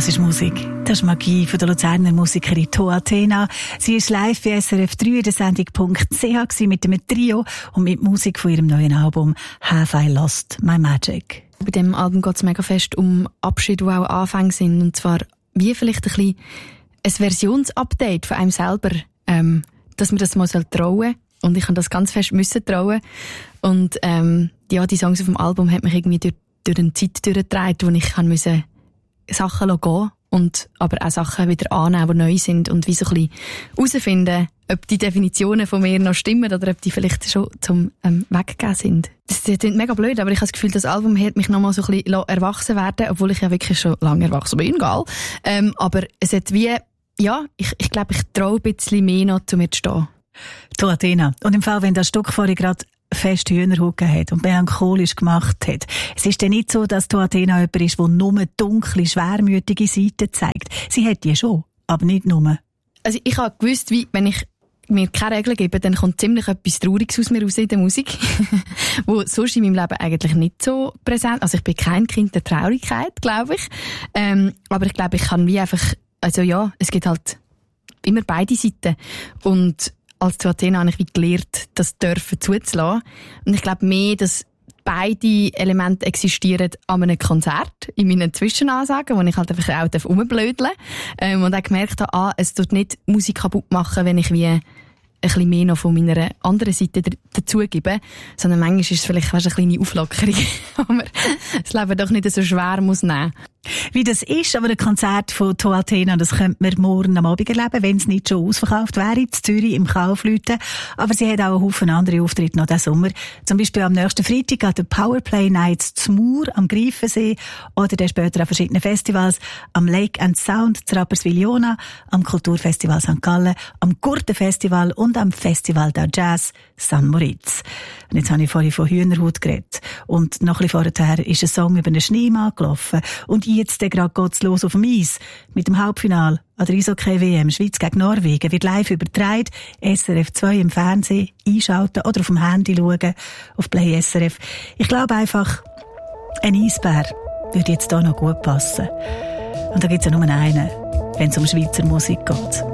Das ist Musik. Das ist Magie von der Luzerner Musikerin Toa Athena. Sie war live bei SRF 3 in der Sendung .ch mit einem Trio und mit Musik von ihrem neuen Album «Have I Lost My Magic». Bei diesem Album geht es mega fest um Abschiede, die auch Anfänge sind. Und zwar wie vielleicht ein bisschen ein Versionsupdate von einem selber, dass man das mal trauen soll. Und ich habe das ganz fest müssen trauen. Und ja, die Songs auf dem Album haben mich irgendwie durch eine Zeit durchgetragen, wo ich musste Sachen gehen und aber auch Sachen wieder annehmen, die neu sind und wie so ein bisschen herausfinden, ob die Definitionen von mir noch stimmen oder ob die vielleicht schon zum Weggehen sind. Das klingt mega blöd, aber ich habe das Gefühl, das Album hat mich noch mal so ein bisschen erwachsen werden, obwohl ich ja wirklich schon lange erwachsen bin, egal. Aber es hat wie, ja, ich glaube, ich traue ein bisschen mehr noch, zu mir zu stehen. Toa Athena. Und im Fall, wenn das Stück vorhin gerade fest Hühnerhaut hat und melancholisch gemacht hat. Es ist ja nicht so, dass Toa Athena jemand ist, der nur dunkle, schwermütige Seiten zeigt. Sie hat die schon, aber nicht nur. Also ich habe gewusst, wie, wenn ich mir keine Regeln gebe, dann kommt ziemlich etwas Trauriges aus mir raus in der Musik, wo sonst in meinem Leben eigentlich nicht so präsent. Also ich bin kein Kind der Traurigkeit, glaube ich. Aber ich glaube, ich kann wie einfach, also ja, es gibt halt immer beide Seiten. Und als Toa Athena habe ich wie gelernt, das Dürfen zuzulassen. Und ich glaube mehr, dass beide Elemente existieren an einem Konzert, in meinen Zwischenansagen, wo ich halt einfach auch rumblödeln darf. Und auch gemerkt habe, es tut nicht Musik kaputt machen, wenn ich wie ein bisschen mehr noch von meiner anderen Seite dazugebe, sondern manchmal ist es vielleicht eine kleine Auflockerung, wo man das Leben doch nicht so schwer muss nehmen. Wie das ist, aber ein Konzert von Toa Athena, das könnte man morgen am Abend erleben, wenn es nicht schon ausverkauft wäre, in Zürich im Kaufleuten. Aber sie hat auch einen Haufen andere Auftritte noch diesen Sommer. Zum Beispiel am nächsten Freitag an der Powerplay Nights zu Mur am Greifensee oder dann später an verschiedenen Festivals, am Lake and Sound zu Rapperswil-Jona, am Kulturfestival St. Gallen, am Gurtenfestival und am Festival der Jazz St. Moritz. Und jetzt habe ich vorhin von Hühnerhaut geredet. Und noch ein bisschen vorher ist ein Song über einen Schneemann gelaufen. Und jetzt gerade geht's los auf dem Eis. Mit dem Halbfinale an der Eishockey-WM Schweiz gegen Norwegen wird live übertragen. SRF 2 im Fernsehen einschalten oder auf dem Handy schauen, auf Play SRF. Ich glaube einfach, ein Eisbär würde jetzt hier noch gut passen. Und da gibt's ja nur einen, wenn es um Schweizer Musik geht.